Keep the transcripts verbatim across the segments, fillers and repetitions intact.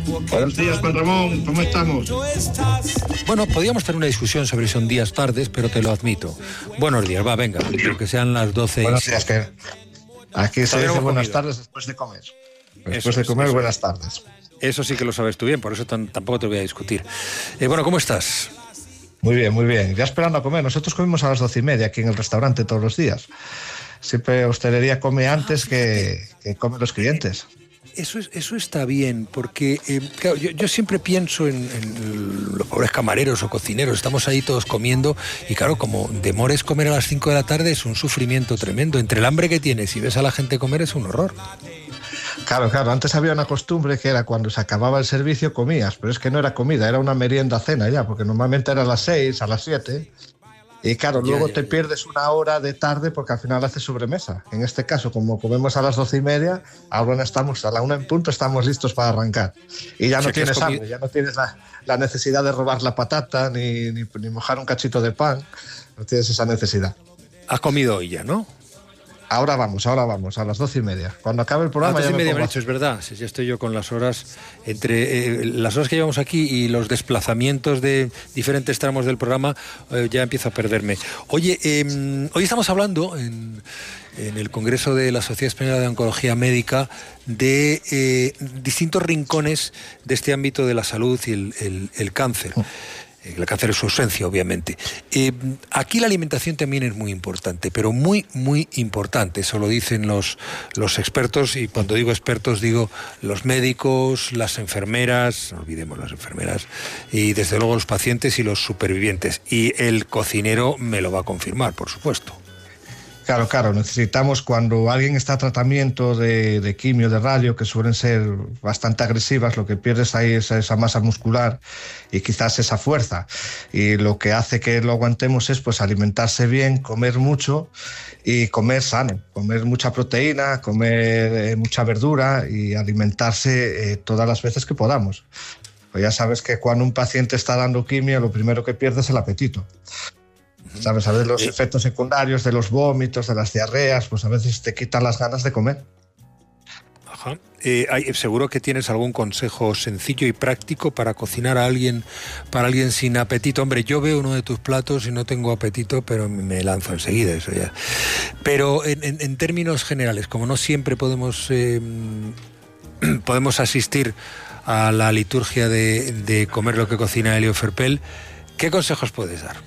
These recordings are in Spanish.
Buenos días, Juan Ramón, ¿cómo estamos? Bueno, podríamos tener una discusión sobre si son días tardes, pero te lo admito. Buenos días, va, venga, que sean las doce. Buenos días, que aquí se dice buenas comido. tardes después de comer. Después Eso de comer, es, buenas es. tardes. Eso sí que lo sabes tú bien, por eso tan, tampoco te voy a discutir. Eh, bueno, ¿cómo estás? Muy bien, muy bien. Ya esperando a comer. Nosotros comemos a las doce y media aquí en el restaurante todos los días. Siempre hostelería come antes ah, que, que comen los clientes. Eso, es, eso está bien, porque eh, claro, yo, yo siempre pienso en, en los pobres camareros o cocineros, estamos ahí todos comiendo y claro, como demores comer a las cinco de la tarde es un sufrimiento tremendo. Entre el hambre que tienes y ves a la gente comer es un horror. Claro, claro, antes había una costumbre que era cuando se acababa el servicio comías, pero es que no era comida, era una merienda cena ya, porque normalmente era a las seis, a las siete. Y claro, luego ya, ya, te ya. pierdes una hora de tarde porque al final haces sobremesa. En este caso, como comemos a las doce y media, ahora estamos a la una en punto, estamos listos para arrancar. Y ya no o sea, tienes hambre, ya no tienes la, la necesidad de robar la patata ni, ni, ni mojar un cachito de pan. No tienes esa necesidad. Has comido hoy ya, ¿no? Ahora vamos, ahora vamos, a las doce y media. Cuando acabe el programa. A las doce y media me has dicho, es verdad. Si ya estoy yo con las horas, entre eh, las horas que llevamos aquí y los desplazamientos de diferentes tramos del programa, eh, ya empiezo a perderme. Oye, eh, hoy estamos hablando en, en el Congreso de la Sociedad Española de Oncología Médica de eh, distintos rincones de este ámbito de la salud y el, el, el cáncer. Oh. El cáncer es su ausencia, obviamente. Eh, aquí la alimentación también es muy importante, pero muy, muy importante. Eso lo dicen los, los expertos, y cuando digo expertos digo los médicos, las enfermeras, no olvidemos las enfermeras, y desde luego los pacientes y los supervivientes. Y el cocinero me lo va a confirmar, por supuesto. Claro, claro, necesitamos cuando alguien está a tratamiento de, de quimio, de radio, que suelen ser bastante agresivas, lo que pierdes ahí es esa masa muscular y quizás esa fuerza. Y lo que hace que lo aguantemos es pues alimentarse bien, comer mucho y comer sano, comer mucha proteína, comer eh, mucha verdura y alimentarse eh, todas las veces que podamos. Pues ya sabes que cuando un paciente está dando quimio, lo primero que pierde es el apetito. ¿Sabes? A veces los efectos secundarios de los vómitos, de las diarreas, pues a veces te quitan las ganas de comer. Ajá. Eh, hay, seguro que tienes algún consejo sencillo y práctico para cocinar a alguien, para alguien sin apetito. Hombre, yo veo uno de tus platos y no tengo apetito, pero me lanzo enseguida, eso ya. Pero en, en, en términos generales, como no siempre podemos, eh, podemos asistir a la liturgia de, de comer lo que cocina Elio Ferpel, ¿qué consejos puedes dar?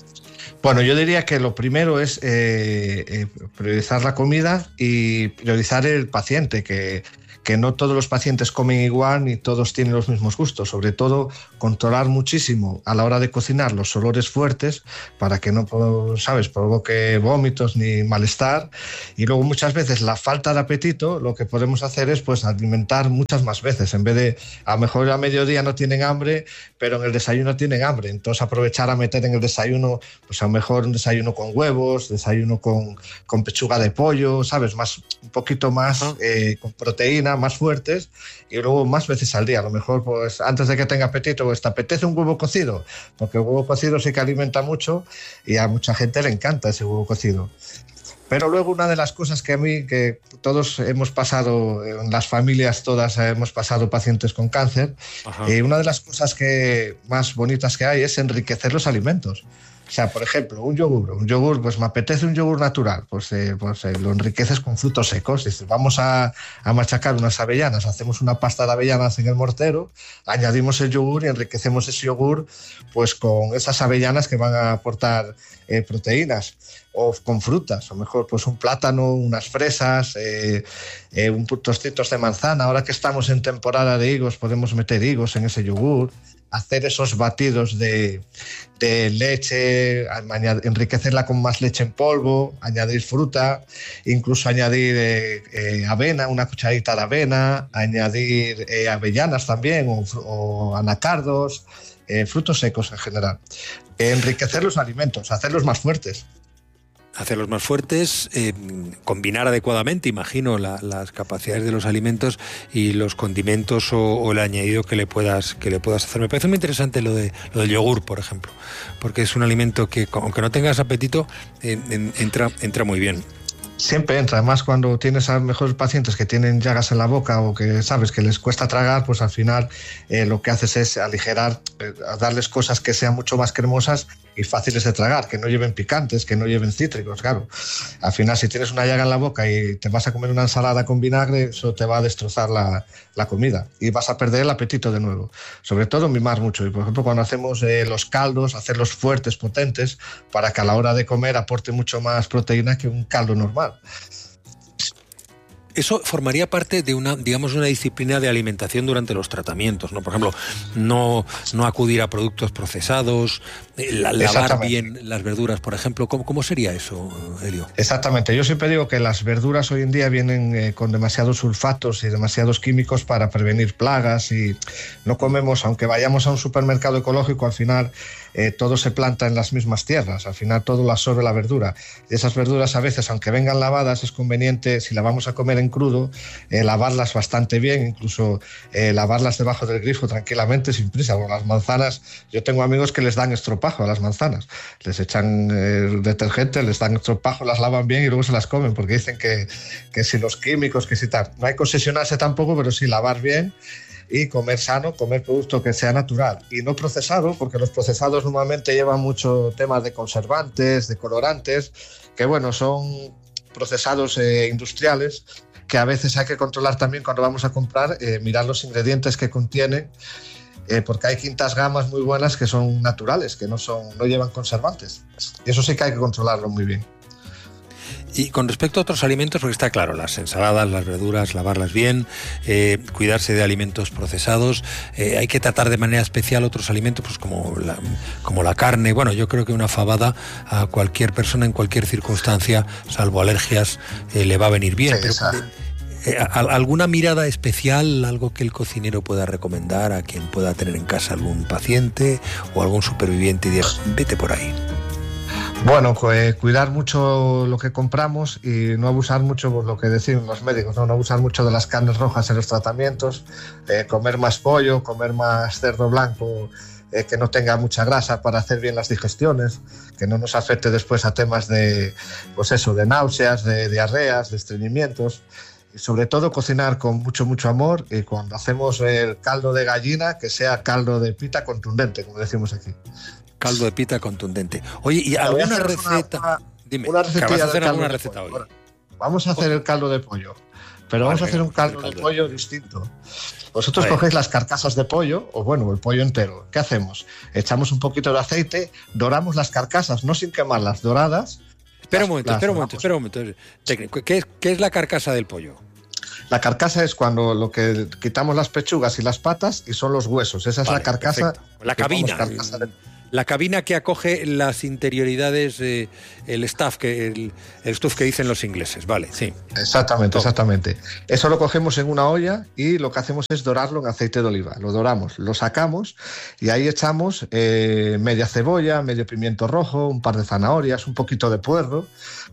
Bueno, yo diría que lo primero es eh, eh, priorizar la comida y priorizar el paciente, que, que no todos los pacientes comen igual ni todos tienen los mismos gustos. Sobre todo, controlar muchísimo a la hora de cocinar los olores fuertes para que no, ¿sabes?, provoque vómitos ni malestar. Y luego muchas veces la falta de apetito, lo que podemos hacer es pues alimentar muchas más veces. En vez de, a lo mejor a mediodía no tienen hambre, pero en el desayuno tienen hambre. Entonces aprovechar a meter en el desayuno, pues a lo mejor un desayuno con huevos, desayuno con, con pechuga de pollo, ¿sabes? Más, un poquito más eh, con proteína, más fuertes, y luego más veces al día. A lo mejor pues antes de que tenga apetito, pues te apetece un huevo cocido, porque el huevo cocido sí que alimenta mucho y a mucha gente le encanta ese huevo cocido. Pero luego una de las cosas que a mí, que todos hemos pasado, en las familias todas hemos pasado pacientes con cáncer, y eh, una de las cosas que más bonitas que hay es enriquecer los alimentos. O sea, por ejemplo, un yogur, un yogur, pues me apetece un yogur natural, pues, eh, pues eh, lo enriqueces con frutos secos. Dices, vamos a, a machacar unas avellanas, hacemos una pasta de avellanas en el mortero, añadimos el yogur y enriquecemos ese yogur pues con esas avellanas que van a aportar eh, proteínas, o con frutas, o mejor pues un plátano, unas fresas, eh, eh, un trocitos de manzana. Ahora que estamos en temporada de higos, podemos meter higos en ese yogur, hacer esos batidos de, de leche, enriquecerla con más leche en polvo, añadir fruta, incluso añadir eh, eh, avena, una cucharadita de avena, añadir eh, avellanas también, o, o anacardos, eh, frutos secos en general. Enriquecer los alimentos, hacerlos más fuertes. Hacerlos más fuertes, eh, combinar adecuadamente, imagino, la, las capacidades de los alimentos y los condimentos o, o el añadido que le puedas que le puedas hacer. Me parece muy interesante lo de lo del yogur, por ejemplo, porque es un alimento que, aunque no tengas apetito, eh, en, entra entra muy bien. Siempre entra, además cuando tienes a mejores pacientes que tienen llagas en la boca o que sabes que les cuesta tragar, pues al final eh, lo que haces es aligerar, eh, darles cosas que sean mucho más cremosas y fáciles de tragar, que no lleven picantes, que no lleven cítricos, claro. Al final, si tienes una llaga en la boca y te vas a comer una ensalada con vinagre, eso te va a destrozar la, la comida y vas a perder el apetito de nuevo. Sobre todo mimar mucho. Y por ejemplo, cuando hacemos eh, los caldos, hacerlos fuertes, potentes, para que a la hora de comer aporte mucho más proteína que un caldo normal. Eso formaría parte de una, digamos, una disciplina de alimentación durante los tratamientos, ¿no? Por ejemplo, no, no acudir a productos procesados, la, lavar bien las verduras, por ejemplo. ¿Cómo, cómo sería eso, Helio? Exactamente. Yo siempre digo que las verduras hoy en día vienen eh, con demasiados sulfatos y demasiados químicos para prevenir plagas y no comemos, aunque vayamos a un supermercado ecológico, al final eh, todo se planta en las mismas tierras, al final todo lo absorbe la verdura. Y esas verduras a veces, aunque vengan lavadas, es conveniente, si la vamos a comer en crudo, eh, lavarlas bastante bien, incluso eh, lavarlas debajo del grifo tranquilamente, sin prisa. Con las manzanas, yo tengo amigos que les dan estropajo a las manzanas, les echan eh, detergente, les dan estropajo, las lavan bien y luego se las comen, porque dicen que, que si los químicos, que si tal, no hay que obsesionarse tampoco, pero sí lavar bien y comer sano, comer producto que sea natural y no procesado, porque los procesados normalmente llevan mucho temas de conservantes, de colorantes, que bueno, son procesados eh, industriales, que a veces hay que controlar también cuando vamos a comprar, eh, mirar los ingredientes que contienen, eh, porque hay quintas gamas muy buenas que son naturales, que no, son, no llevan conservantes. Y eso sí que hay que controlarlo muy bien. Y con respecto a otros alimentos, porque está claro, las ensaladas, las verduras, lavarlas bien, eh, cuidarse de alimentos procesados, eh, hay que tratar de manera especial otros alimentos, pues como la, como la carne. Bueno, yo creo que una fabada a cualquier persona en cualquier circunstancia, salvo alergias, eh, le va a venir bien. Sí, pero, eh, ¿alguna mirada especial, algo que el cocinero pueda recomendar a quien pueda tener en casa algún paciente o algún superviviente y diga, vete por ahí? Bueno, pues cuidar mucho lo que compramos y no abusar mucho por lo que decimos los médicos, no, no abusar mucho de las carnes rojas en los tratamientos, eh, comer más pollo, comer más cerdo blanco, eh, que no tenga mucha grasa para hacer bien las digestiones, que no nos afecte después a temas de, pues eso, de náuseas, de diarreas, de estreñimientos. Y sobre todo cocinar con mucho, mucho amor, y cuando hacemos el caldo de gallina, que sea caldo de pita contundente, como decimos aquí. Caldo de pita contundente. Oye, ¿y alguna receta? Una, una, Dime, una receta ¿vas a hacer alguna de receta hoy? Bueno, vamos a hacer el caldo de pollo, pero vale, vamos a hacer un caldo, caldo de pollo distinto. Vosotros vale. Cogéis las carcasas de pollo, o bueno, el pollo entero. ¿Qué hacemos? Echamos un poquito de aceite, doramos las carcasas, no sin quemarlas, doradas. Espera un momento, espera un momento, espera un momento. ¿Qué es, ¿Qué es la carcasa del pollo? La carcasa es cuando lo que quitamos las pechugas y las patas y son los huesos. Esa es vale, la carcasa. Perfecto. La cabina. Carcasa de... La cabina que acoge las interioridades, eh, el staff, que el, el stuff que dicen los ingleses, vale, sí. Exactamente, Todo. exactamente. Eso lo cogemos en una olla y lo que hacemos es dorarlo en aceite de oliva. Lo doramos, lo sacamos y ahí echamos eh, media cebolla, medio pimiento rojo, un par de zanahorias, un poquito de puerro.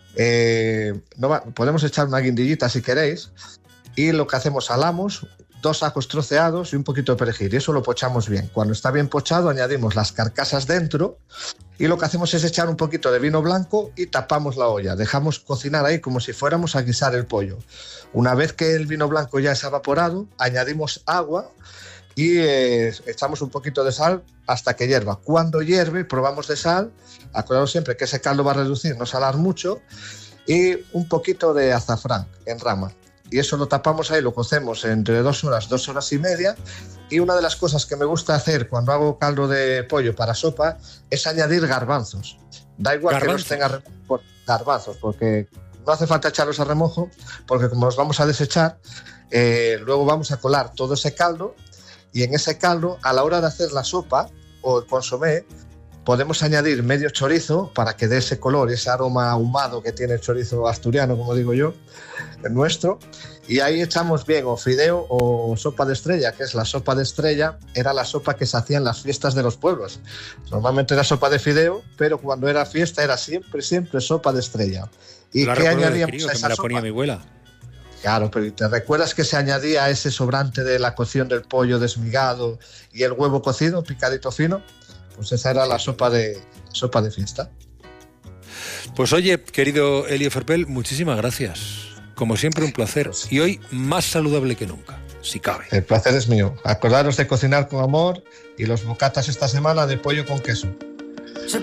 Eh, no va, podemos echar una guindillita si queréis. Y lo que hacemos, salamos, dos ajos troceados y un poquito de perejil, y eso lo pochamos bien. Cuando está bien pochado, añadimos las carcasas dentro y lo que hacemos es echar un poquito de vino blanco y tapamos la olla. Dejamos cocinar ahí como si fuéramos a guisar el pollo. Una vez que el vino blanco ya es evaporado, añadimos agua y eh, echamos un poquito de sal hasta que hierva. Cuando hierve, probamos de sal. Acordaos siempre que ese caldo va a reducir, no salar mucho, y un poquito de azafrán en rama. Y eso lo tapamos ahí, lo cocemos entre dos horas, dos horas y media. Y una de las cosas que me gusta hacer cuando hago caldo de pollo para sopa es añadir garbanzos. Da igual ¿Garbanzos? que los tenga por garbanzos, porque no hace falta echarlos a remojo, porque como los vamos a desechar, eh, luego vamos a colar todo ese caldo, y en ese caldo, a la hora de hacer la sopa o el consomé, podemos añadir medio chorizo para que dé ese color, ese aroma ahumado que tiene el chorizo asturiano, como digo yo, el nuestro. Y ahí echamos bien o fideo o sopa de estrella, que es la sopa de estrella, era la sopa que se hacía en las fiestas de los pueblos. Normalmente era sopa de fideo, pero cuando era fiesta era siempre, siempre sopa de estrella. ¿Y qué añadíamos crío, a esa que me la sopa? ponía mi abuela. Claro, pero ¿te recuerdas que se añadía ese sobrante de la cocción del pollo desmigado y el huevo cocido, picadito fino? Pues esa era la sopa de, sopa de fiesta. Pues oye, querido Elio Ferpel, muchísimas gracias. Como siempre, un placer. Y hoy más saludable que nunca, si cabe. El placer es mío. Acordaros de cocinar con amor y los bocatas esta semana de pollo con queso.